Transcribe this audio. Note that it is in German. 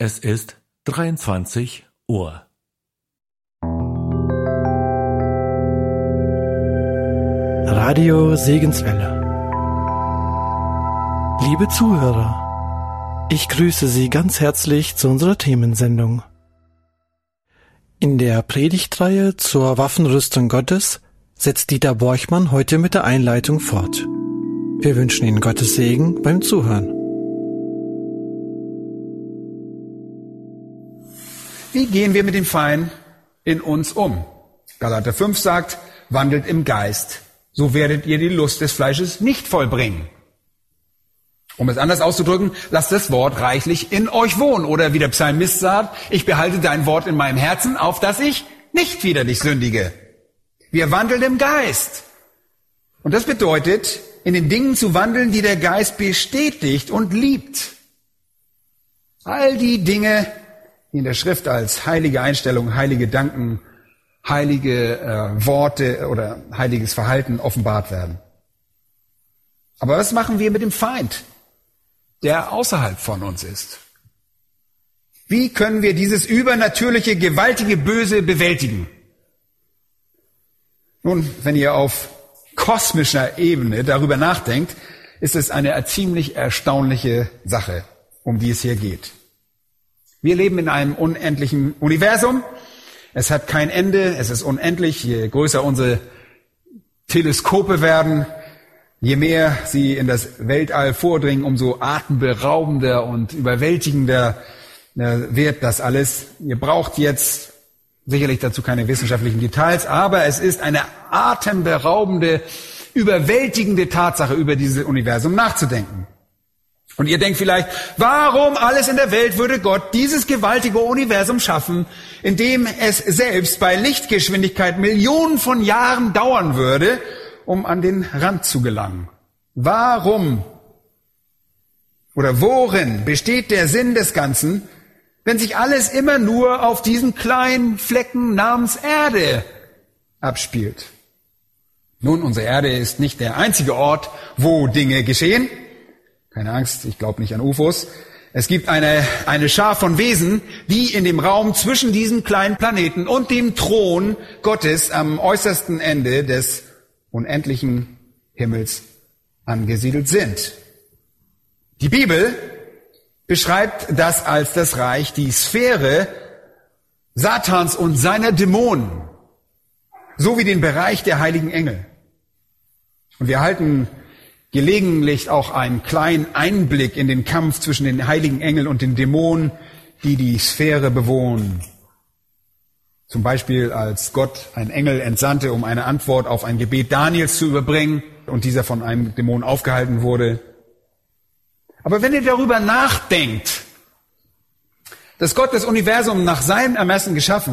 Es ist 23 Uhr. Radio Segenswelle. Liebe Zuhörer, ich grüße Sie ganz herzlich zu unserer Themensendung. In der Predigtreihe zur Waffenrüstung Gottes setzt Dieter Borchmann heute mit der Einleitung fort. Wir wünschen Ihnen Gottes Segen beim Zuhören. Wie gehen wir mit dem Feind in uns um? Galater 5 sagt, wandelt im Geist, so werdet ihr die Lust des Fleisches nicht vollbringen. Um es anders auszudrücken, lasst das Wort reichlich in euch wohnen. Oder wie der Psalmist sagt, ich behalte dein Wort in meinem Herzen, auf dass ich nicht widerlich sündige. Wir wandeln im Geist. Und das bedeutet, in den Dingen zu wandeln, die der Geist bestätigt und liebt. All die Dinge, die in der Schrift als heilige Einstellung, heilige Gedanken, heilige Worte oder heiliges Verhalten offenbart werden. Aber was machen wir mit dem Feind, der außerhalb von uns ist? Wie können wir dieses übernatürliche, gewaltige Böse bewältigen? Nun, wenn ihr auf kosmischer Ebene darüber nachdenkt, ist es eine ziemlich erstaunliche Sache, um die es hier geht. Wir leben in einem unendlichen Universum. Es hat kein Ende, es ist unendlich. Je größer unsere Teleskope werden, je mehr sie in das Weltall vordringen, umso atemberaubender und überwältigender wird das alles. Ihr braucht jetzt sicherlich dazu keine wissenschaftlichen Details, aber es ist eine atemberaubende, überwältigende Tatsache, über dieses Universum nachzudenken. Und ihr denkt vielleicht, warum alles in der Welt würde Gott dieses gewaltige Universum schaffen, in dem es selbst bei Lichtgeschwindigkeit Millionen von Jahren dauern würde, um an den Rand zu gelangen? Warum oder worin besteht der Sinn des Ganzen, wenn sich alles immer nur auf diesen kleinen Flecken namens Erde abspielt? Nun, unsere Erde ist nicht der einzige Ort, wo Dinge geschehen. Keine Angst, ich glaube nicht an UFOs. Es gibt eine Schar von Wesen, die in dem Raum zwischen diesem kleinen Planeten und dem Thron Gottes am äußersten Ende des unendlichen Himmels angesiedelt sind. Die Bibel beschreibt das als das Reich, die Sphäre Satans und seiner Dämonen, sowie den Bereich der heiligen Engel. Und wir halten gelegentlich auch einen kleinen Einblick in den Kampf zwischen den heiligen Engeln und den Dämonen, die die Sphäre bewohnen. Zum Beispiel, als Gott einen Engel entsandte, um eine Antwort auf ein Gebet Daniels zu überbringen und dieser von einem Dämon aufgehalten wurde. Aber wenn ihr darüber nachdenkt, dass Gott das Universum nach seinem Ermessen geschaffen